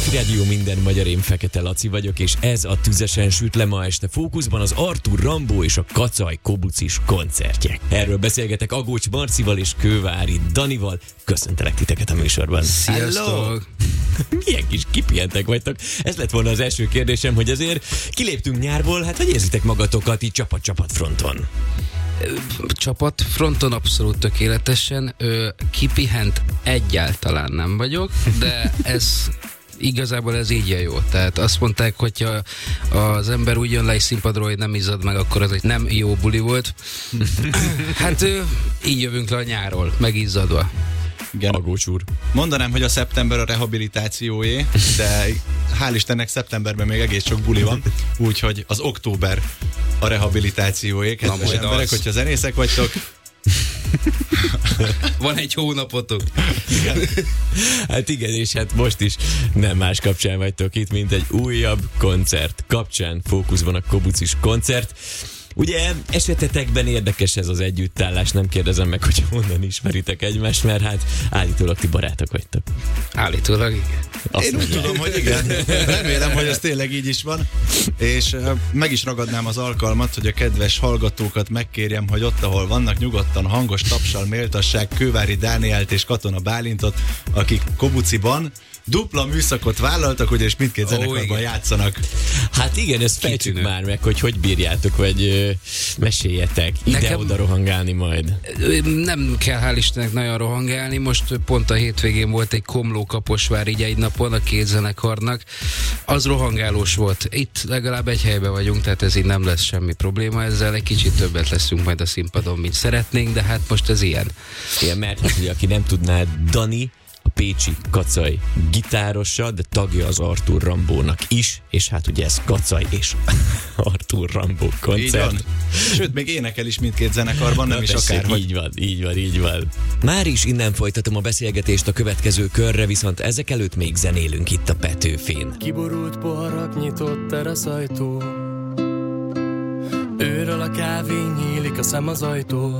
Petőfi Rádió, minden magyar, én Fekete Laci vagyok, és ez a Tüzesen süt le. Ma este fókuszban az Arthur Rimbaud és a Kacaj Kobucis koncertje. Erről beszélgetek Agócs Marcival és Kővári Danival. Köszöntelek titeket a műsorban. Sziasztok! Milyen kis kipihentek vagytok. Ez lett volna az első kérdésem, hogy azért kiléptünk nyárból, hát hogy érzitek magatokat így csapat fronton? Csapatfronton abszolút tökéletesen. Kipihent egyáltalán nem vagyok, de igazából ez így jó. Tehát azt mondták, hogyha az ember úgy jön le egy színpadról, hogy nem izzad meg, akkor az egy nem jó buli volt. Hát így jövünk le a nyárról, megizzadva. Igen. Agócs úr. Mondanám, hogy a szeptember a rehabilitációé, de hál' Istennek szeptemberben még egész sok buli van, úgyhogy az október a rehabilitációé. Kedves emberek, hogyha zenészek vagytok. Van egy hónapotok. Igen. Hát igen, és hát most is nem más kapcsán vagytok itt, mint egy újabb koncert kapcsán. Fókuszban a Kobucis koncert. Ugye esetetekben érdekes ez az együttállás, nem kérdezem meg, hogy honnan ismeritek egymást, mert hát állítólag ti barátok vagytok. Állítólag igen. Én úgy tudom, hogy igen. Remélem, hogy ez tényleg így is van. És meg is ragadnám az alkalmat, hogy a kedves hallgatókat megkérjem, hogy ott, ahol vannak, nyugodtan hangos tapssal méltassák Kővári Dánielt és Katona Bálintot, akik Kobuciban dupla műszakot vállaltak, ugye, és mindkét zenekarban játszanak. Hát igen, ezt fejtsük már meg, hogy bírjátok, vagy meséljetek. Ide-oda rohangálni majd. Nem kell hál' Istennek nagyon rohangálni. Most pont a hétvégén volt egy Komló-Kaposvár így egy napon a két zenekarnak. Az rohangálós volt. Itt legalább egy helyben vagyunk, tehát ez így nem lesz semmi probléma. Ezzel egy kicsit többet leszünk majd a színpadon, mint szeretnénk, de hát most ez ilyen. Igen, mert hát, ugye, aki nem tudná, Dani a pécsi Kacaj gitárosa, de tagja az Arthur Rimbaudnak is, és hát ugye ez Kacaj és Arthur Rimbaud koncert. Sőt, még énekel is mindkét zenekarban, nem is akárhogy. Így van. Már is innen folytatom a beszélgetést a következő körre, viszont ezek előtt még zenélünk itt a Petőfén. Kiborult poharak, nyitott teraszajtó, őről a kávé, nyílik a szem az ajtó.